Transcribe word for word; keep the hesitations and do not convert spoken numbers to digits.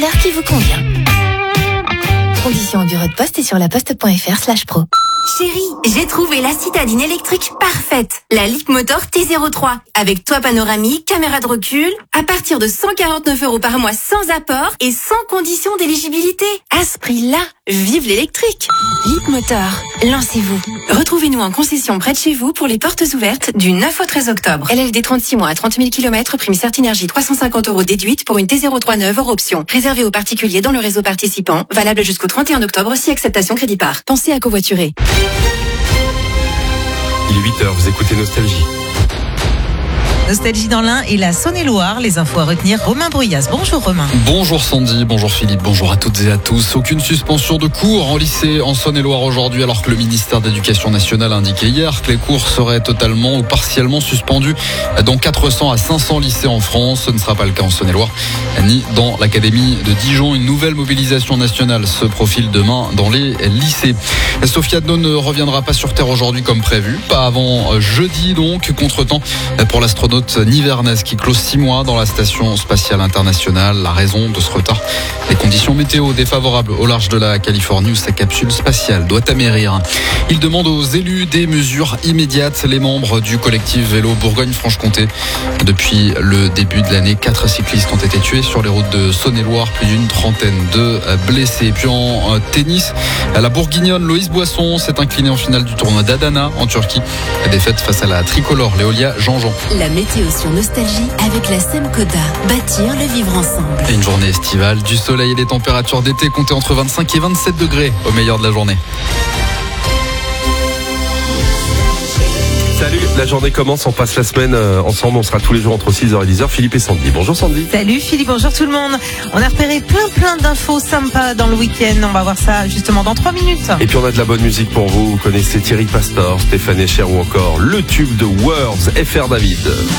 L'heure qui vous convient. Conditions au bureau de poste et sur laposte.fr slash pro. Chérie, j'ai trouvé la citadine électrique parfaite. La Leapmotor T zéro trois. Avec toit panoramique, caméra de recul, à partir de cent quarante-neuf euros par mois sans apport et sans condition d'éligibilité. À ce prix-là, vive l'électrique. Leapmotor, lancez-vous. Retrouvez-nous en concession près de chez vous pour les portes ouvertes du neuf au treize octobre. L L D trente-six mois à trente mille kilomètres, prime Certinergie trois cent cinquante euros déduite pour une T zéro trois neuve hors option. Réservé aux particuliers dans le réseau participant, valable jusqu'au trente et un octobre si acceptation crédit par. Pensez à covoiturer. Il est huit heures, vous écoutez Nostalgie. Nostalgie dans l'Ain et la Saône-et-Loire. Les infos à retenir, Romain Bruyas. Bonjour Romain. Bonjour Sandy, bonjour Philippe, bonjour à toutes et à tous. Aucune suspension de cours en lycée en Saône-et-Loire aujourd'hui, alors que le ministère de l'Éducation nationale a indiqué hier que les cours seraient totalement ou partiellement suspendus dans quatre cents à cinq cents lycées en France. Ce ne sera pas le cas en Saône-et-Loire, ni dans l'académie de Dijon. Une nouvelle mobilisation nationale se profile demain dans les lycées. Sophie Adno ne reviendra pas sur Terre aujourd'hui comme prévu, pas avant jeudi donc, contretemps pour l'astronaute nivernaise qui close six mois dans la station spatiale internationale. La raison de ce retard, les conditions météo défavorables au large de la Californie où sa capsule spatiale doit amérir. Il demande aux élus des mesures immédiates. Les membres du collectif Vélo Bourgogne-Franche-Comté. Depuis le début de l'année, quatre cyclistes ont été tués sur les routes de Saône-et-Loire, plus d'une trentaine de blessés. Puis en tennis, la Bourguignonne Loïs Boisson s'est inclinée en finale du tournoi d'Adana en Turquie. Défaite face à la tricolore Léolia Jean-Jean. La météo sur Nostalgie avec la Semcoda. Bâtir le vivre ensemble. Et une journée estivale, du soleil et des températures d'été comptées entre vingt-cinq et vingt-sept degrés au meilleur de la journée. Salut, la journée commence, on passe la semaine ensemble, on sera tous les jours entre six heures et dix heures. Philippe et Sandy. Bonjour Sandy. Salut Philippe, bonjour tout le monde. On a repéré plein plein d'infos sympas dans le week-end. On va voir ça justement dans trois minutes. Et puis on a de la bonne musique pour vous. Vous connaissez Thierry Pastor, Stéphane Echer ou encore le tube de Words, F R David.